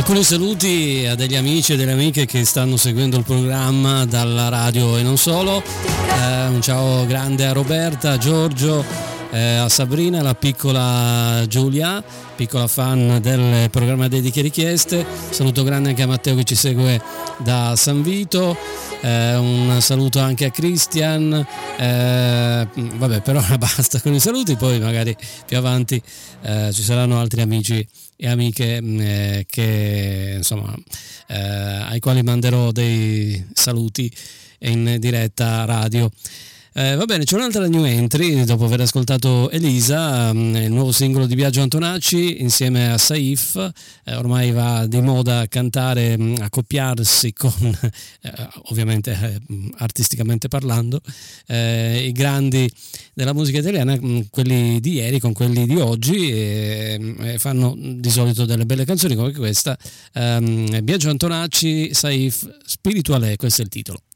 Alcuni saluti a degli amici e delle amiche che stanno seguendo il programma dalla radio e non solo. Un ciao grande a Roberta, a Giorgio, a Sabrina, la piccola Giulia, piccola fan del programma Dediche Richieste. Saluto grande anche a Matteo che ci segue da San Vito. Un saluto anche a Christian. Vabbè, per ora basta con i saluti, poi magari più avanti ci saranno altri amici e amiche che insomma ai quali manderò dei saluti in diretta radio. Va bene, c'è un'altra new entry dopo aver ascoltato Elisa, il nuovo singolo di Biagio Antonacci insieme a Saif. Ormai va di moda cantare, accoppiarsi con ovviamente artisticamente parlando i grandi della musica italiana, quelli di ieri con quelli di oggi, e fanno di solito delle belle canzoni come questa. Biagio Antonacci, Saif, Spirituale, questo è il titolo.